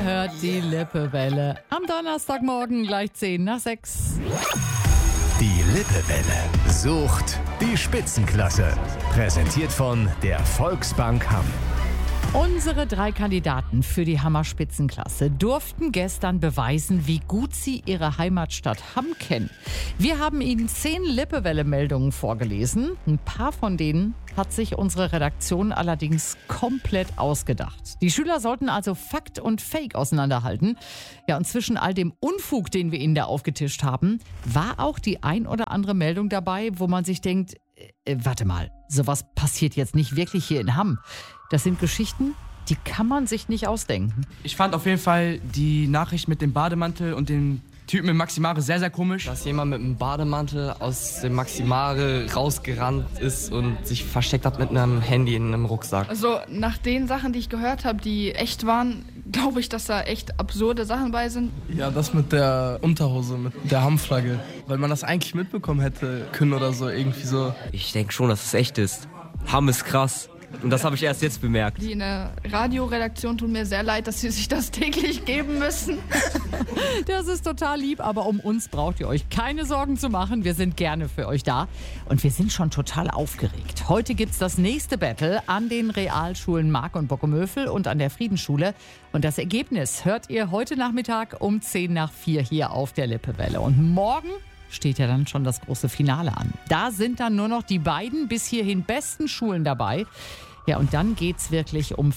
hört die Lippewelle. Am Donnerstagmorgen gleich 6:10. Die Lippewelle sucht die Spitzenklasse. Präsentiert von der Volksbank Hamm. Unsere 3 Kandidaten für die Hammer-Spitzenklasse durften gestern beweisen, wie gut sie ihre Heimatstadt Hamm kennen. Wir haben ihnen 10 Lippewelle-Meldungen vorgelesen. Ein paar von denen hat sich unsere Redaktion allerdings komplett ausgedacht. Die Schüler sollten also Fakt und Fake auseinanderhalten. Ja, und zwischen all dem Unfug, den wir ihnen da aufgetischt haben, war auch die ein oder andere Meldung dabei, wo man sich denkt, warte mal, sowas passiert jetzt nicht wirklich hier in Hamm. Das sind Geschichten, die kann man sich nicht ausdenken. Ich fand auf jeden Fall die Nachricht mit dem Bademantel und dem Typen im Maximare sehr, sehr komisch. Dass jemand mit einem Bademantel aus dem Maximare rausgerannt ist und sich versteckt hat mit einem Handy in einem Rucksack. Also nach den Sachen, die ich gehört habe, die echt waren, glaube ich, dass da echt absurde Sachen bei sind. Ja, das mit der Unterhose, mit der Hammflagge. Weil man das eigentlich mitbekommen hätte können oder so, irgendwie so. Ich denke schon, dass es echt ist. Hamm ist krass. Und das habe ich erst jetzt bemerkt. Die in der Radioredaktion tun mir sehr leid, dass sie sich das täglich geben müssen. Das ist total lieb, aber um uns braucht ihr euch keine Sorgen zu machen. Wir sind gerne für euch da und wir sind schon total aufgeregt. Heute gibt's das nächste Battle an den Realschulen Mark und Bockumövel und an der Friedensschule. Und das Ergebnis hört ihr heute Nachmittag um 3:10 hier auf der Lippewelle. Und morgen steht ja dann schon das große Finale an. Da sind dann nur noch die beiden bis hierhin besten Schulen dabei. Ja, und dann geht's wirklich um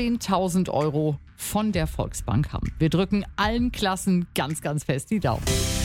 15.000 € von der Volksbank Hamm. Wir drücken allen Klassen ganz, ganz fest die Daumen.